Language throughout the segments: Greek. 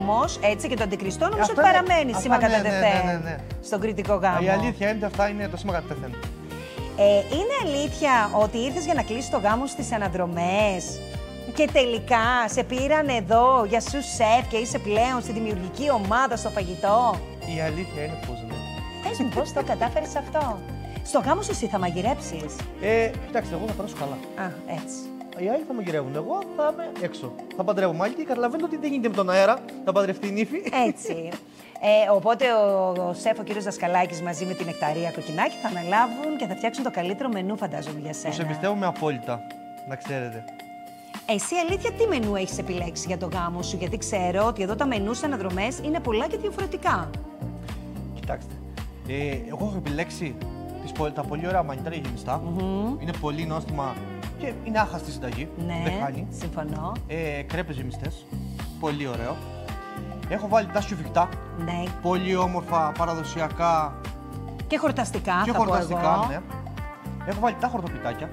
Όμως, έτσι και το αντικριστό νομίζω ότι παραμένει σήμα κατά τεθέν στον κριτικό γάμο. Η αλήθεια είναι ότι αυτά είναι το σήμα κατά τεθέν. Είναι αλήθεια ότι ήρθες για να κλείσεις το γάμο στις αναδρομές και τελικά σε πήραν εδώ για σου σεφ και είσαι πλέον στη δημιουργική ομάδα στο φαγητό? Η αλήθεια είναι πως ναι. Πες μου πώς το κατάφερες αυτό. Στο γάμο σου εσύ θα μαγειρέψεις? Κοιτάξτε, εγώ θα περάσω καλά. Α, έτσι. Οι άλλοι θα μαγειρεύουν. Εγώ θα είμαι έξω. Θα παντρεύω άλλη και καταλαβαίνετε ότι δεν γίνεται με τον αέρα να παντρευτεί η νύφη. Έτσι. Οπότε ο σεφ, ο κύριος Δασκαλάκης, μαζί με την Νεκταρία Κοκκινάκη θα αναλάβουν και θα φτιάξουν το καλύτερο μενού, φαντάζομαι, για σένα. Τους εμπιστεύομαι απόλυτα, να ξέρετε. Εσύ αλήθεια τι μενού έχεις επιλέξει για το γάμο σου? Γιατί ξέρω ότι εδώ τα μενού στις αναδρομές είναι πολλά και διαφορετικά. Κοιτάξτε, εγώ έχω επιλέξει τα πολύ ωραία μανιτάρια γεμιστά. Είναι πολύ νόστιμα και είναι άχαστη συνταγή. Ναι, δεν χάνει. συμφωνώ. Κρέπες γεμιστές, πολύ ωραίο. Έχω βάλει τα σιουφικτά, Ναι. πολύ όμορφα, παραδοσιακά. Και χορταστικά, Και θα χορταστικά, πω εγώ. ναι. Έχω βάλει τα χορτοπιτάκια.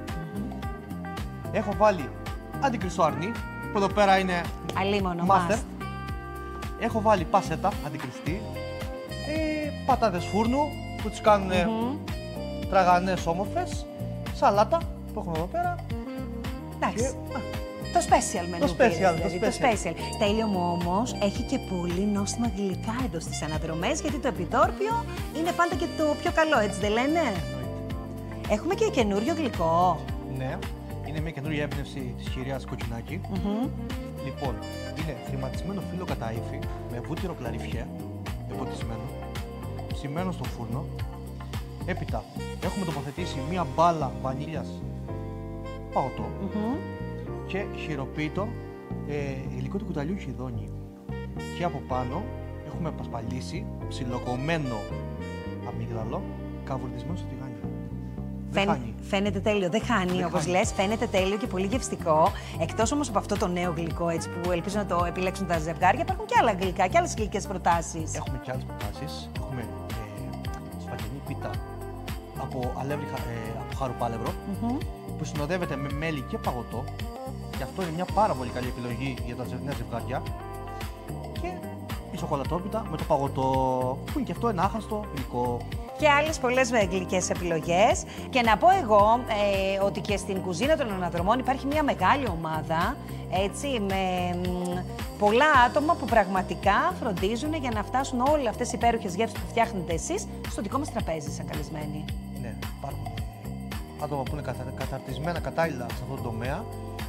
Έχω βάλει αντικριστό αρνί, που εδώ πέρα είναι Αλίμονο, master. must. Έχω βάλει πασέτα, αντικριστή. Πατάτες φούρνου, που τις κάνουν τραγανές όμορφες. Σαλάτα, που έχουμε εδώ πέρα. Εντάξει. Το special μενού. Το special, δηλαδή, το special. Στέλιο μου όμως έχει και πολύ νόστιμα γλυκά εδώ στις αναδρομές, γιατί το επιτόρπιο είναι πάντα και το πιο καλό, έτσι δεν λένε? Έχουμε και καινούριο γλυκό. Ναι, είναι μια καινούργια έμπνευση της κυρίας Κοκκινάκη. Λοιπόν, είναι χρηματισμένο φύλλο κατά ύφη με βούτυρο κλαριφιέ, εμποτισμένο, ψημένο στο φούρνο. Έπειτα έχουμε τοποθετήσει μία μπάλα βανίλιας παγωτό και χειροποίητο υλικό του κουταλιού χυδόνι. Και από πάνω έχουμε πασπαλίσει ψιλοκομμένο αμύγδαλο καβουρδισμένο στο τηγάνι. Φαίνεται τέλειο, δεν χάνει όπως λες, φαίνεται τέλειο και πολύ γευστικό. Εκτός όμως από αυτό το νέο γλυκό, έτσι, που ελπίζω να το επιλέξουν τα ζευγάρια, υπάρχουν και άλλα γλυκά και άλλες γλυκές προτάσεις. Έχουμε και άλλες προτάσεις. Έχουμε σφαγενή πίτα από χαρουπάλευρο, που συνοδεύεται με μέλι και παγωτό. Και αυτό είναι μια πάρα πολύ καλή επιλογή για τα νέα ζευγάρια. Και η σοκολατόπιτα με το παγωτό, που είναι και αυτό ένα άχαστο υλικό. Και άλλες πολλές γλυκές επιλογές. Και να πω εγώ ότι και στην κουζίνα των αναδρομών υπάρχει μια μεγάλη ομάδα, έτσι, με πολλά άτομα που πραγματικά φροντίζουν για να φτάσουν όλες αυτές οι υπέροχες γεύσεις που φτιάχνετε εσείς στο δικό μας τραπέζι, σαν καλεσμένοι. Ναι, υπάρχουν άτομα που είναι καταρτισμένα κατάλληλα σε αυτό το τομέα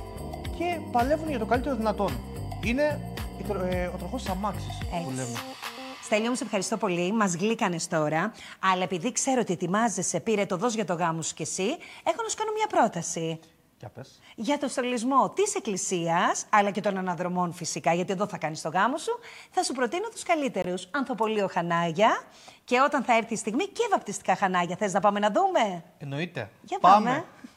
και παλεύουν για το καλύτερο δυνατόν. Είναι ο τροχός της αμάξης που λέμε. Στέλιο μου, σε ευχαριστώ πολύ. Μας γλύκανες τώρα. Αλλά επειδή ξέρω ότι ετοιμάζεσαι, πήρε το δώσ' για το γάμο σου κι εσύ, έχω να σου κάνω μια πρόταση. Για πες. Για το στολισμό της εκκλησίας, αλλά και των αναδρομών φυσικά, γιατί εδώ θα κάνεις το γάμο σου, θα σου προτείνω τους καλύτερους. Ανθοπολείο χανάγια και όταν θα έρθει η στιγμή και βαπτιστικά χανάγια. Θες να πάμε να δούμε? Εννοείται. Για πάμε.